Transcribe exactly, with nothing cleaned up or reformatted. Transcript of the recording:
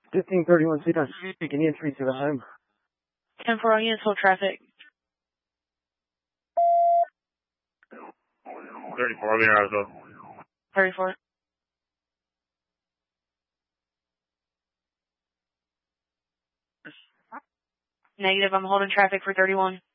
fifteen thirty-one, C dot taking entry to the home. ten four on units, hold traffic. thirty-four, I'll be here as well. thirty-four. Negative, I'm holding traffic for thirty-one.